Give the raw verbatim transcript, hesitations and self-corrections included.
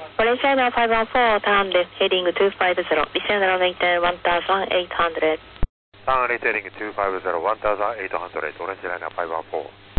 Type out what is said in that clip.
Malaysia Airlines five one four, turn left heading two five zero, descend runway one thousand eight hundred. Turn left heading two five zero, one thousand eight hundred, Orange Liner five one four.